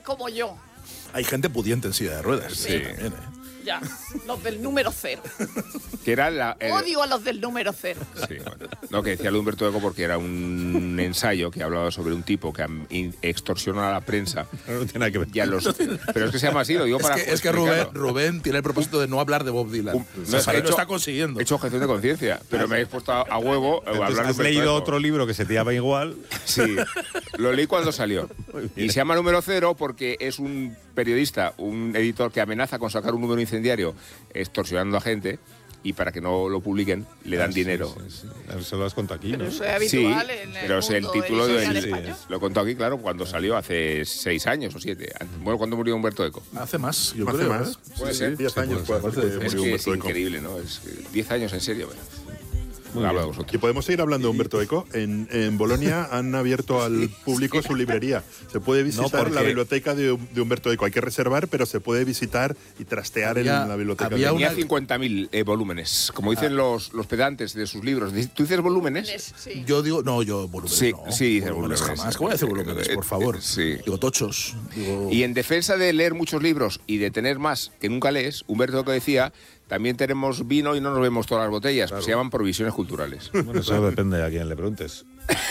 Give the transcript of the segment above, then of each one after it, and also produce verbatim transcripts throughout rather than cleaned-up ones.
como yo. Hay gente pudiente en silla de ruedas. Sí. También, ¿eh? Ya, los del número cero. Que era la, el, Odio a los del número cero. Sí, bueno. No, que decía Humberto Eco porque era un ensayo que hablaba sobre un tipo que extorsiona a la prensa. No, no tiene nada que ver. Y a los, pero es que se llama así, lo digo Es para que, es que Rubén, Rubén tiene el propósito de no hablar de Bob Dylan. Um, O sea, no, para he él lo hecho- está consiguiendo. He hecho objeción de conciencia, pero me habéis puesto a, a huevo a Entonces, hablar de ¿has Humberto leído Eco. otro libro que se te llama igual? Sí, lo leí cuando salió. Y se llama Número Cero porque es un periodista, un editor que amenaza con sacar un número incendiario extorsionando a gente y para que no lo publiquen le dan Ah, sí, sí, dinero. Sí, sí. Eso lo has contado aquí, Pero ¿no? eso es Sí, habitual en el pero es el mundo título de editorial sí, español. Lo he contado aquí, claro, cuando salió hace seis años o siete. Bueno, cuando murió Humberto Eco. Hace más, yo Hace creo. más. ¿eh? Puede Sí, ser. sí, diez años puede puede ser. hacer que Es murió que es Humberto Eco. increíble, ¿no? Es que diez años en serio. bueno. Muy Habla de bien. vosotros. Y podemos seguir hablando de Humberto Eco. En, en Bolonia han abierto al público su librería. Se puede visitar porque- la biblioteca de, de Humberto Eco. Hay que reservar, pero se puede visitar y trastear Había- en la biblioteca. había de Tenía una- cincuenta mil eh, volúmenes, como dicen los, los pedantes de sus libros. ¿Tú dices volúmenes? Sí. Yo digo, no, yo volúmenes Sí, no. sí, dice volúmenes volúmenes. jamás. ¿Cómo voy a decir volúmenes, por favor? Sí. Digo tochos. Digo, Y en defensa de leer muchos libros y de tener más que nunca lees, Humberto Eco decía, también tenemos vino y no nos vemos todas las botellas. Se llaman provisiones culturales. Bueno, eso depende a quién le preguntes.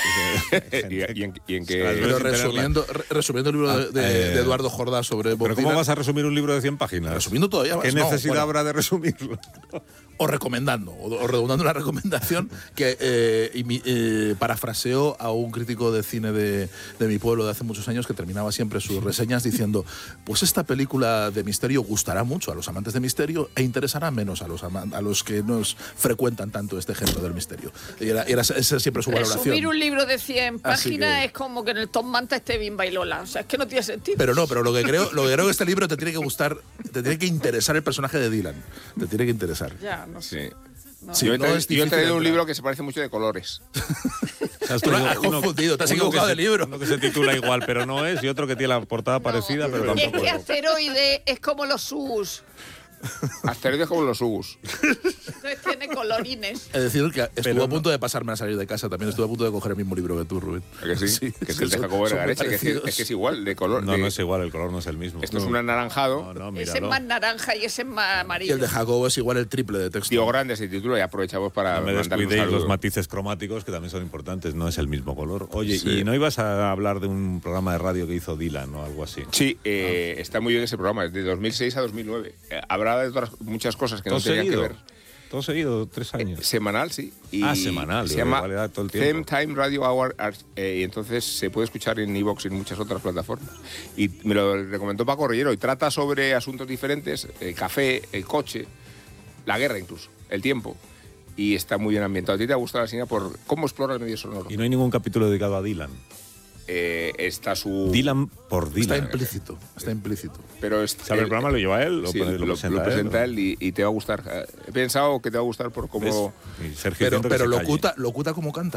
y, y en, y en que... Claro, pero sin tenerla. resumiendo, re- resumiendo el libro de, de- eh, de Eduardo Jordá sobre Bob Pero ¿cómo Dylan, vas a resumir un libro de cien páginas? resumiendo todavía más. ¿Qué no, necesidad bueno, habrá de resumirlo? o recomendando, o, o redundando una recomendación que eh, imi- eh, parafraseo a un crítico de cine de, de mi pueblo de hace muchos años que terminaba siempre sus reseñas diciendo, pues esta película de misterio gustará mucho a los amantes de misterio e interesará menos a los, ama- a los que nos frecuentan tanto este género del misterio. Y era, era esa siempre su valoración. Resumir un libro de cien Así páginas que- es como que en el Tom Manta esté bien Bailola. O sea, es que no tiene sentido. Pero no, pero lo que creo, lo que creo que este libro te tiene que gustar, te tiene que interesar el personaje de Dylan. Te tiene que interesar. Ya, no sé. Sí. No. Sí, yo he no traído, es yo he difícil traído un entrar. libro que se parece mucho de colores. Has Tú lo traído has uno- confundido, te has uno que equivocado se- de libro. Uno que se titula igual, pero no es, y otro que tiene la portada parecida, pero Es tampoco que es. asteroide es como los sus. Asteroides como los Ugus. Entonces tiene colorines. Es decir, que estuvo Pero a punto de pasarme a salir de casa. También estuve a punto de coger el mismo libro que tú, Rubén. ¿A que sí? que es el de son- Jacobo son muy Vergareche, que es, que- parecidos. es que es igual, de color. No, de- no es igual, el color no es el mismo. Esto es No. un anaranjado. No, no, Ese es míralo. más naranja y ese es más Y amarillo. el de Jacobo es igual el triple de texto. Tío Grande se titula y aprovechamos para No me mandarle un descuidéis saludo. los matices cromáticos, que también son importantes, no es el mismo color. Oye, Sí. ¿y no ibas a hablar de un programa de radio que hizo Dylan o algo así? Sí, eh, está muy bien ese programa, es de dos mil seis a dos mil nueve. Eh, habrá de otras muchas cosas que no ¿Todo tenían seguido? que ver. ¿Todo seguido? ¿Tres años? Eh, semanal, sí. Y Ah, semanal, Se digo, llama igual era todo el Them tiempo. Time Radio Hour, eh, y entonces se puede escuchar en iVoox y en muchas otras plataformas. Y me lo recomendó Paco Rillero y trata sobre asuntos diferentes, el café, el coche, la guerra incluso, el tiempo. Y está muy bien ambientado. ¿A ti te ha gustado la señal por cómo explora el medio sonoro? Y no hay ningún capítulo dedicado a Dylan. Eh, está su... Dylan por Está Dylan. implícito, está implícito. Pero es, ¿Sabe el programa? ¿Lo lleva él? Sí, ¿Lo, lo, lo lo presenta, presenta él? él, y, y te va a gustar. Eh, He pensado que te va a gustar por cómo ¿Ves? Y Sergio Pero, diciendo que pero se calle. locuta, locuta como canta.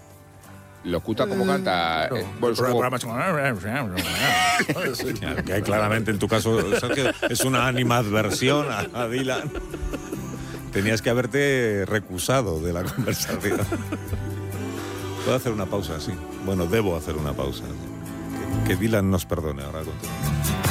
locuta, cómo canta. Claro, eh, bueno, el es como- programa es como- Sí. Claro, que hay claramente en tu caso, Sergio, es una animadversión a, a Dylan. Tenías que haberte recusado de la conversación. Puedo hacer una pausa, sí. Bueno, debo hacer una pausa. Que, que Dylan nos perdone ahora. Continuamos.